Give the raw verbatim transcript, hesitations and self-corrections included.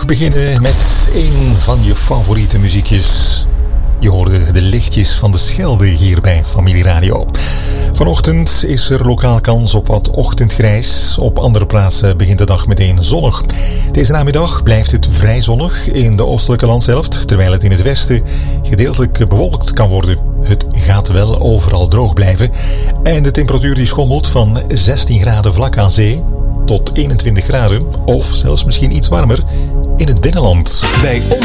beginnen met een van je favoriete muziekjes. Je hoorde de lichtjes van de Schelde hier bij Familie Radio. Vanochtend is er lokaal kans op wat ochtendgrijs. Op andere plaatsen begint de dag meteen zonnig. Deze namiddag blijft het vrij zonnig in de oostelijke landshelft, terwijl het in het westen gedeeltelijk bewolkt kan worden. Het gaat wel overal droog blijven. En de temperatuur die schommelt van zestien graden vlak aan zee tot eenentwintig graden, of zelfs misschien iets warmer, in het binnenland. Bij ons